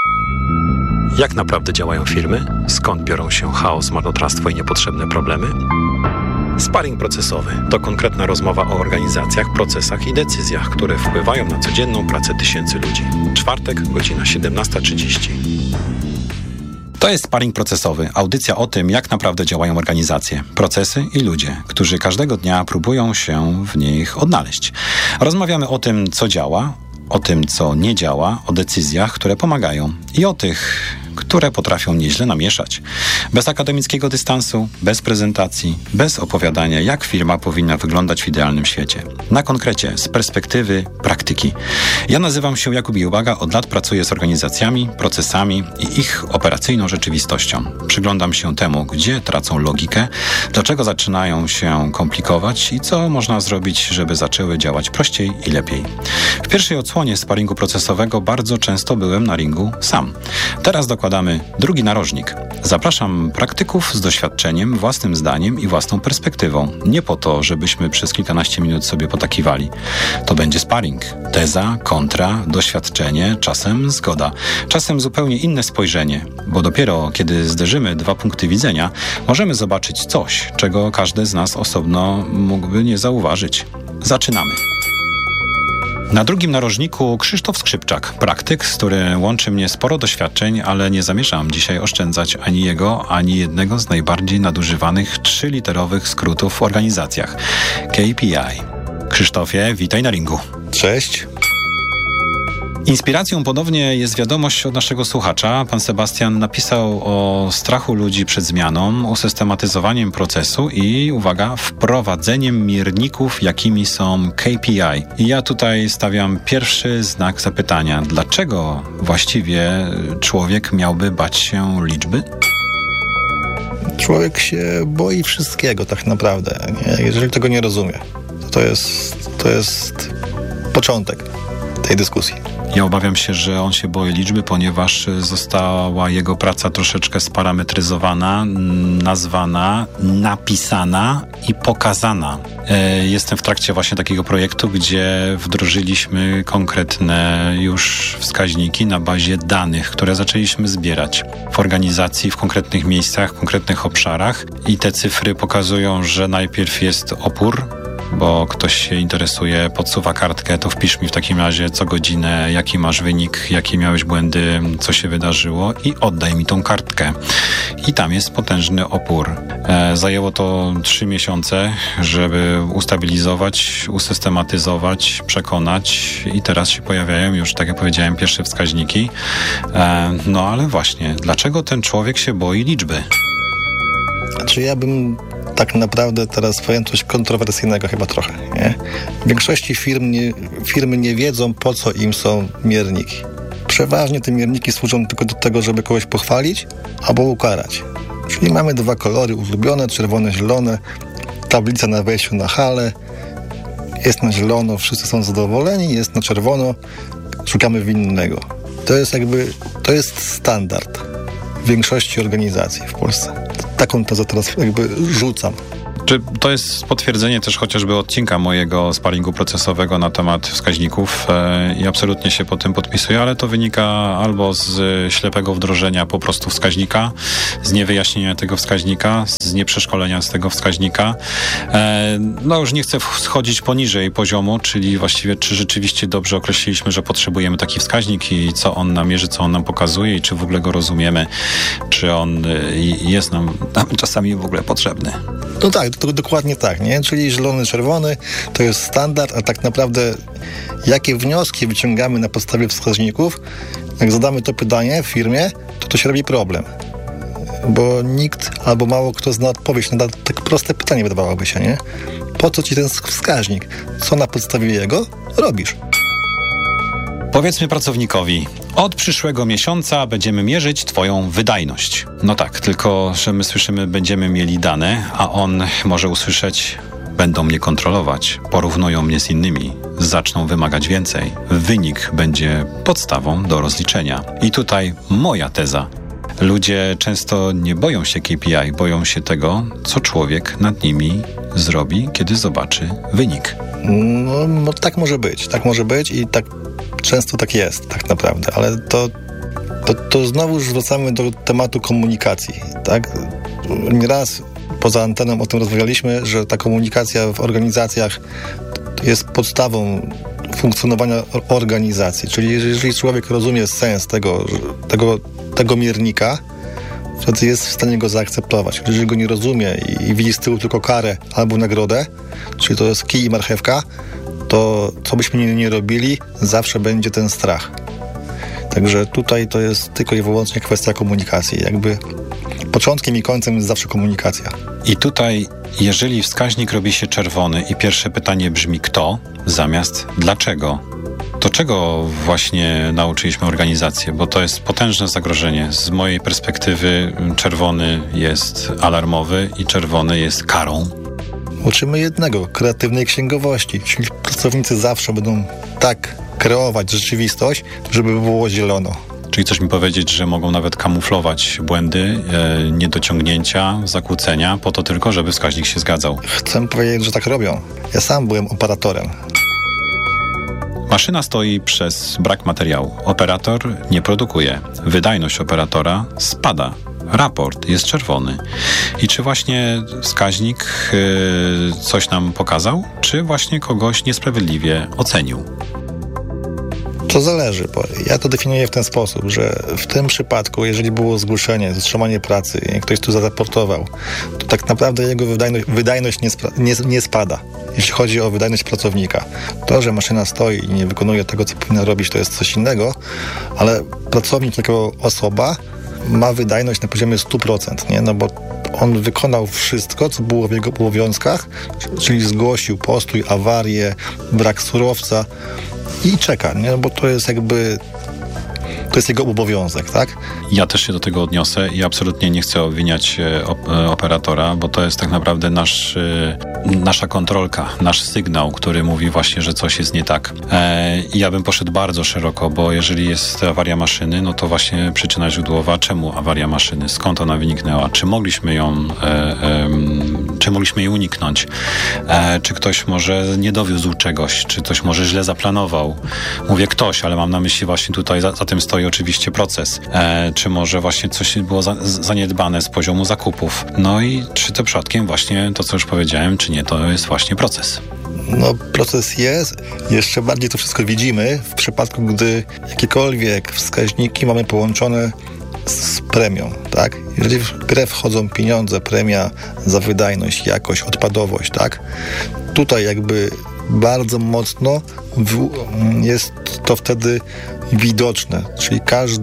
Jak naprawdę działają firmy? Skąd biorą się chaos, marnotrawstwo i niepotrzebne problemy? Sparing procesowy to konkretna rozmowa o organizacjach, procesach i decyzjach, które wpływają na codzienną pracę tysięcy ludzi. Czwartek, godzina 17:30. To jest Sparing procesowy, audycja o tym, jak naprawdę działają organizacje, procesy i ludzie, którzy każdego dnia próbują się w nich odnaleźć. Rozmawiamy o tym, co działa, o tym, co nie działa, o decyzjach, które pomagają i o tych, które potrafią nieźle namieszać. Bez akademickiego dystansu, bez prezentacji, bez opowiadania, jak firma powinna wyglądać w idealnym świecie. Na konkrecie, z perspektywy praktyki. Ja nazywam się Jakub Iubaga, od lat pracuję z organizacjami, procesami i ich operacyjną rzeczywistością. Przyglądam się temu, gdzie tracą logikę, dlaczego zaczynają się komplikować i co można zrobić, żeby zaczęły działać prościej i lepiej. W pierwszej odsłonie sparingu procesowego bardzo często byłem na ringu sam. Teraz dokładamy drugi narożnik. Zapraszam praktyków z doświadczeniem, własnym zdaniem i własną perspektywą. Nie po to, żebyśmy przez kilkanaście minut sobie potakiwali. To będzie sparing. Teza, kontra, doświadczenie, czasem zgoda. Czasem zupełnie inne spojrzenie, bo dopiero kiedy zderzymy dwa punkty widzenia, możemy zobaczyć coś, czego każdy z nas osobno mógłby nie zauważyć. Zaczynamy. Na drugim narożniku Krzysztof Skrzypczak, praktyk, z którym łączy mnie sporo doświadczeń, ale nie zamierzam dzisiaj oszczędzać ani jego, ani jednego z najbardziej nadużywanych 3-literowych skrótów w organizacjach. KPI. Krzysztofie, witaj na ringu. Cześć. Inspiracją ponownie jest wiadomość od naszego słuchacza. Pan Sebastian napisał o strachu ludzi przed zmianą, usystematyzowaniem procesu i, uwaga, wprowadzeniem mierników, jakimi są KPI. I ja tutaj stawiam pierwszy znak zapytania. Dlaczego właściwie człowiek miałby bać się liczby? Człowiek się boi wszystkiego tak naprawdę, nie? Jeżeli tego nie rozumie. To jest początek tej dyskusji. Ja obawiam się, że on się boi liczby, ponieważ została jego praca troszeczkę sparametryzowana, nazwana, napisana i pokazana. Jestem w trakcie właśnie takiego projektu, gdzie wdrożyliśmy konkretne już wskaźniki na bazie danych, które zaczęliśmy zbierać w organizacji, w konkretnych miejscach, w konkretnych obszarach i te cyfry pokazują, że najpierw jest opór, bo ktoś się interesuje, podsuwa kartkę, to wpisz mi w takim razie co godzinę, jaki masz wynik, jakie miałeś błędy, co się wydarzyło i oddaj mi tą kartkę. I tam jest potężny opór. Zajęło to 3 miesiące, żeby ustabilizować, usystematyzować, przekonać i teraz się pojawiają już, tak jak powiedziałem, pierwsze wskaźniki. No ale właśnie, dlaczego ten człowiek się boi liczby? Znaczy ja bym tak naprawdę teraz powiem coś kontrowersyjnego chyba trochę, nie? W większości firmy nie wiedzą, po co im są mierniki. Przeważnie te mierniki służą tylko do tego, żeby kogoś pochwalić albo ukarać. Czyli mamy 2 kolory ulubione, czerwone, zielone, tablica na wejściu na halę, jest na zielono, wszyscy są zadowoleni, jest na czerwono, szukamy winnego. To jest standard w większości organizacji w Polsce. Taką tezę teraz rzucam. Czy to jest potwierdzenie też chociażby odcinka mojego sparingu procesowego na temat wskaźników i absolutnie się po tym podpisuję, ale to wynika albo z ślepego wdrożenia po prostu wskaźnika, z niewyjaśnienia tego wskaźnika, z nieprzeszkolenia z tego wskaźnika. No już nie chcę schodzić poniżej poziomu, czyli właściwie czy rzeczywiście dobrze określiliśmy, że potrzebujemy taki wskaźnik i co on nam mierzy, co on nam pokazuje i czy w ogóle go rozumiemy, czy on jest nam czasami w ogóle potrzebny. No tak, to dokładnie tak, nie? Czyli zielony, czerwony to jest standard, a tak naprawdę jakie wnioski wyciągamy na podstawie wskaźników, jak zadamy to pytanie w firmie, to się robi problem. Bo nikt albo mało kto zna odpowiedź na tak proste pytanie, wydawałoby się, nie? Po co ci ten wskaźnik? Co na podstawie jego robisz? Powiedzmy pracownikowi, od przyszłego miesiąca będziemy mierzyć twoją wydajność. No tak, tylko że my słyszymy, będziemy mieli dane, a on może usłyszeć, będą mnie kontrolować, porównują mnie z innymi, zaczną wymagać więcej. Wynik będzie podstawą do rozliczenia. I tutaj moja teza. Ludzie często nie boją się KPI, boją się tego, co człowiek nad nimi zrobi, kiedy zobaczy wynik. No tak może być i tak często tak jest tak naprawdę, ale to To znowuż wracamy do tematu komunikacji, tak? Nieraz poza anteną o tym rozmawialiśmy, że ta komunikacja w organizacjach jest podstawą funkcjonowania organizacji. Czyli jeżeli człowiek rozumie sens tego miernika, wtedy jest w stanie go zaakceptować. Jeżeli go nie rozumie i widzi z tyłu tylko karę albo nagrodę, czyli to jest kij i marchewka, to co byśmy nie robili, zawsze będzie ten strach. Także tutaj to jest tylko i wyłącznie kwestia komunikacji. Jakby początkiem i końcem jest zawsze komunikacja. I tutaj, jeżeli wskaźnik robi się czerwony i pierwsze pytanie brzmi kto, zamiast dlaczego, to czego właśnie nauczyliśmy organizację? Bo to jest potężne zagrożenie. Z mojej perspektywy czerwony jest alarmowy i czerwony jest karą. Uczymy jednego, kreatywnej księgowości, czyli pracownicy zawsze będą tak kreować rzeczywistość, żeby było zielono. Czyli chcesz mi powiedzieć, że mogą nawet kamuflować błędy, niedociągnięcia, zakłócenia, po to tylko, żeby wskaźnik się zgadzał. Chcę powiedzieć, że tak robią. Ja sam byłem operatorem. Maszyna stoi przez brak materiału. Operator nie produkuje. Wydajność operatora spada. Raport jest czerwony. I czy właśnie wskaźnik coś nam pokazał, czy właśnie kogoś niesprawiedliwie ocenił? To zależy, bo ja to definiuję w ten sposób, że w tym przypadku, jeżeli było zgłoszenie, zatrzymanie pracy i ktoś tu zaraportował, to tak naprawdę jego wydajność nie spada, jeśli chodzi o wydajność pracownika. To, że maszyna stoi i nie wykonuje tego, co powinna robić, to jest coś innego, ale pracownik jako osoba ma wydajność na poziomie 100%, nie? No bo on wykonał wszystko, co było w jego obowiązkach, czyli zgłosił postój, awarię, brak surowca i czeka, nie? Bo to jest jego obowiązek, tak? Ja też się do tego odniosę i absolutnie nie chcę obwiniać operatora, bo to jest tak naprawdę nasza kontrolka, nasz sygnał, który mówi właśnie, że coś jest nie tak. I ja bym poszedł bardzo szeroko, bo jeżeli jest awaria maszyny, no to właśnie przyczyna źródłowa, czemu awaria maszyny, skąd ona wyniknęła, czy mogliśmy jej uniknąć, czy ktoś może nie dowiózł czegoś, czy ktoś może źle zaplanował. Mówię ktoś, ale mam na myśli właśnie tutaj za tym stoi oczywiście proces. Czy może właśnie coś było zaniedbane z poziomu zakupów. No i czy to przypadkiem właśnie to, co już powiedziałem, czy nie, to jest właśnie proces. No, proces jest. Jeszcze bardziej to wszystko widzimy w przypadku, gdy jakiekolwiek wskaźniki mamy połączone z premią, tak? Jeżeli w grę wchodzą pieniądze, premia za wydajność, jakość, odpadowość, tak? Tutaj jakby bardzo mocno jest to wtedy widoczne, czyli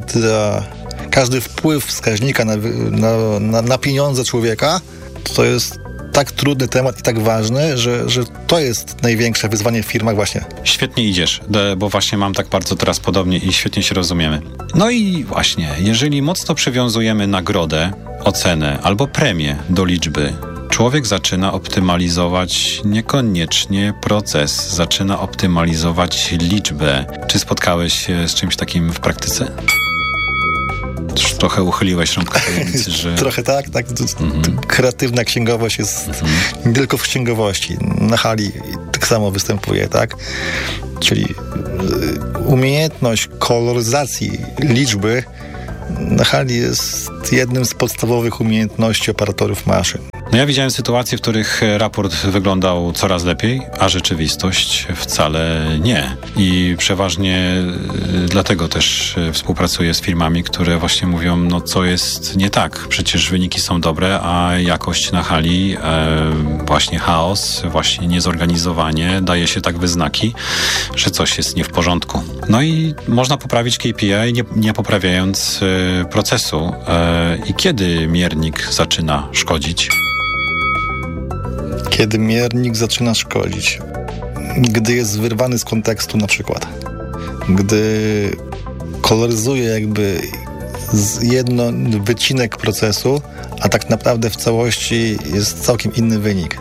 każdy wpływ wskaźnika na pieniądze człowieka to jest tak trudny temat i tak ważny, że to jest największe wyzwanie w firmach właśnie. Świetnie idziesz, bo właśnie mam tak bardzo teraz podobnie i świetnie się rozumiemy. No i właśnie, jeżeli mocno przywiązujemy nagrodę, ocenę albo premię do liczby, człowiek zaczyna optymalizować niekoniecznie proces, zaczyna optymalizować liczbę. Czy spotkałeś się z czymś takim w praktyce? Trochę uchyliłeś rąbkę tajemnicy, że... Trochę tak. Kreatywna księgowość jest nie tylko w księgowości. Na hali tak samo występuje, tak? Czyli umiejętność koloryzacji liczby na hali jest jednym z podstawowych umiejętności operatorów maszyn. No ja widziałem sytuacje, w których raport wyglądał coraz lepiej, a rzeczywistość wcale nie. I przeważnie dlatego też współpracuję z firmami, które właśnie mówią, no co jest nie tak. Przecież wyniki są dobre, a jakość na hali, właśnie chaos, właśnie niezorganizowanie daje się tak wyznaki, że coś jest nie w porządku. No i można poprawić KPI, nie poprawiając procesu. I kiedy miernik zaczyna szkodzić? Kiedy miernik zaczyna szkodzić? Gdy jest wyrwany z kontekstu na przykład. Gdy koloryzuje jakby jeden wycinek procesu, a tak naprawdę w całości jest całkiem inny wynik.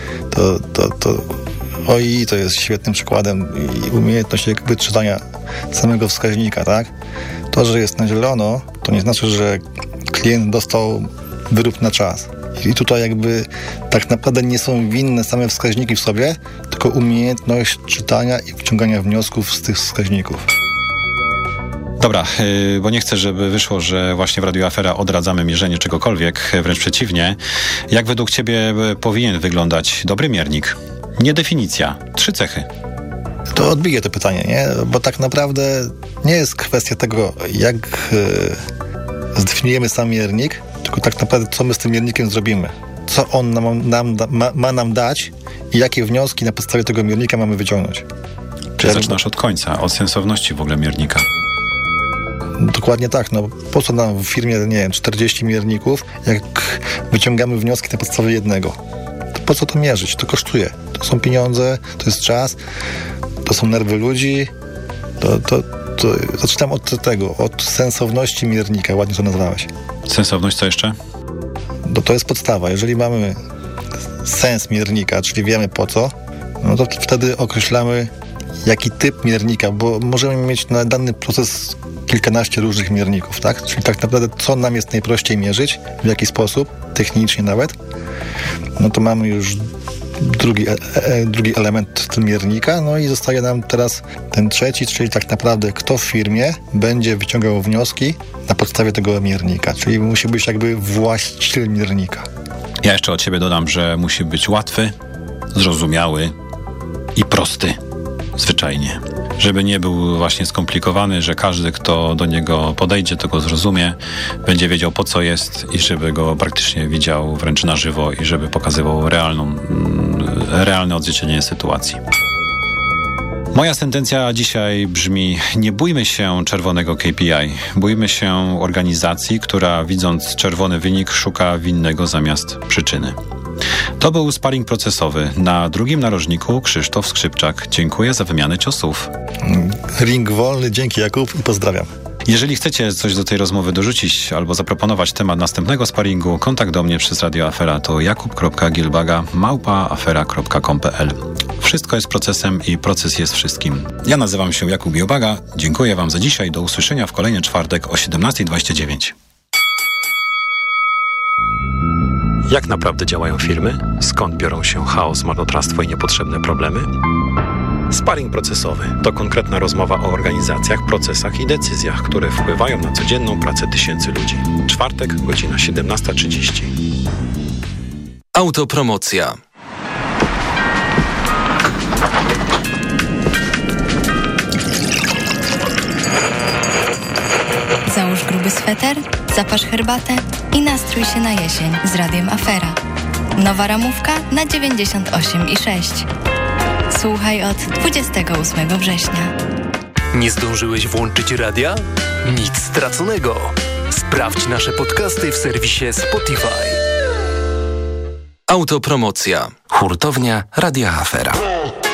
To jest świetnym przykładem i umiejętność jakby czytania samego wskaźnika, tak? To, że jest na zielono, to nie znaczy, że klient dostał wyrób na czas. I tutaj jakby tak naprawdę nie są winne same wskaźniki w sobie, tylko umiejętność czytania i wyciągania wniosków z tych wskaźników. Dobra, bo nie chcę, żeby wyszło, że właśnie w Radiu Afera odradzamy mierzenie czegokolwiek, wręcz przeciwnie. Jak według ciebie powinien wyglądać dobry miernik? Nie definicja, 3 cechy. To odbiję to pytanie, nie? Bo tak naprawdę nie jest kwestia tego, jak zdefiniujemy sam miernik, tylko tak naprawdę co my z tym miernikiem zrobimy. Co on ma nam dać i jakie wnioski na podstawie tego miernika mamy wyciągnąć. Czy zaczynasz od końca, od sensowności w ogóle miernika? Dokładnie tak. No, po co nam w firmie, 40 mierników, jak wyciągamy wnioski na podstawie jednego? To po co to mierzyć? To kosztuje. To są pieniądze, to jest czas, to są nerwy ludzi. To zaczynam od sensowności miernika. Ładnie to nazwałeś. Sensowność co jeszcze? To jest podstawa. Jeżeli mamy sens miernika, czyli wiemy po co, no to wtedy określamy, jaki typ miernika, bo możemy mieć na dany proces kilkanaście różnych mierników, tak? Czyli tak naprawdę co nam jest najprościej mierzyć, w jaki sposób, technicznie nawet, no to mamy już drugi element miernika, no i zostaje nam teraz ten trzeci, czyli tak naprawdę kto w firmie będzie wyciągał wnioski na podstawie tego miernika, czyli musi być jakby właściciel miernika. Ja jeszcze od siebie dodam, że musi być łatwy, zrozumiały i prosty, zwyczajnie. Żeby nie był właśnie skomplikowany, że każdy, kto do niego podejdzie, to go zrozumie, będzie wiedział po co jest i żeby go praktycznie widział wręcz na żywo i żeby pokazywał realne odzwierciedlenie sytuacji. Moja sentencja dzisiaj brzmi: nie bójmy się czerwonego KPI, bójmy się organizacji, która widząc czerwony wynik szuka winnego zamiast przyczyny. To był sparing procesowy. Na drugim narożniku Krzysztof Skrzypczak. Dziękuję za wymianę ciosów. Ring wolny, dzięki Jakub i pozdrawiam. Jeżeli chcecie coś do tej rozmowy dorzucić albo zaproponować temat następnego sparingu, kontakt do mnie przez Radio Afera to jakub.gielbaga@afera.com.pl. Wszystko jest procesem i proces jest wszystkim. Ja nazywam się Jakub Gielbaga. Dziękuję wam za dzisiaj. Do usłyszenia w kolejny czwartek o 17:29. Jak naprawdę działają firmy? Skąd biorą się chaos, marnotrawstwo i niepotrzebne problemy? Sparing procesowy to konkretna rozmowa o organizacjach, procesach i decyzjach, które wpływają na codzienną pracę tysięcy ludzi. Czwartek, godzina 17:30. Autopromocja. Załóż gruby sweter, zaparz herbatę i nastrój się na jesień z Radiem Afera. Nowa ramówka na 98,6. Słuchaj od 28 września. Nie zdążyłeś włączyć radia? Nic straconego. Sprawdź nasze podcasty w serwisie Spotify. Autopromocja. Hurtownia Radia Afera.